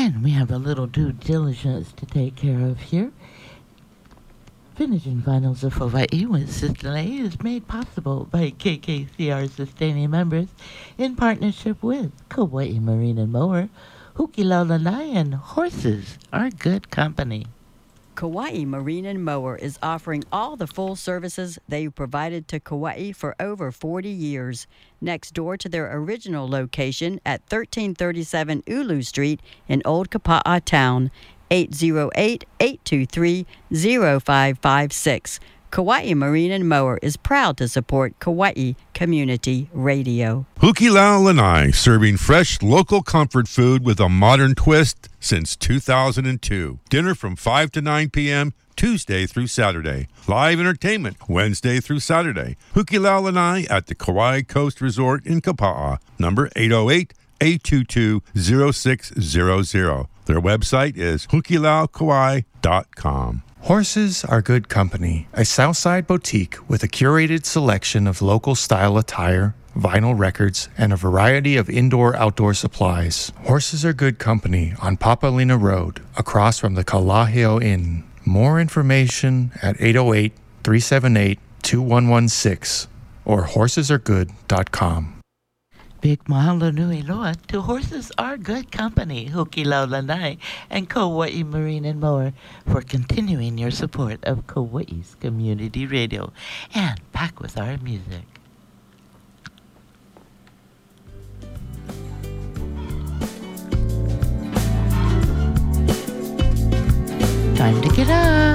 And we have a little due diligence to take care of here. Finishing finals of Hawaii with Sister A is made possible by KKCR sustaining members in partnership with Kauai Marine and Mower, Hukilaulani, and Horses Are Good Company. Kauai Marine and Mower is offering all the full services they've provided to Kauai for over 40 years. Next door to their original location at 1337 Ulu Street in Old Kapa'a Town, 808-823-0556. Kauai Marine and Mower is proud to support Kauai Community Radio. Hukilaulani, serving fresh local comfort food with a modern twist since 2002. Dinner from 5 to 9 p.m. Tuesday through Saturday. Live entertainment Wednesday through Saturday. Hukilaulani at the Kauai Coast Resort in Kapa'a. Number 808-822-0600. Their website is hukilaukauai.com. Horses Are Good Company, a Southside boutique with a curated selection of local style attire, vinyl records, and a variety of indoor-outdoor supplies. Horses Are Good Company on Papalina Road, across from the Kalaheo Inn. More information at 808-378-2116 or horsesaregood.com. Big mahalo nui loa to Horses Are Good Company, Hukilaulani, and Kauai Marine and Mower for continuing your support of Kauai's community radio. And back with our music. Time to get up.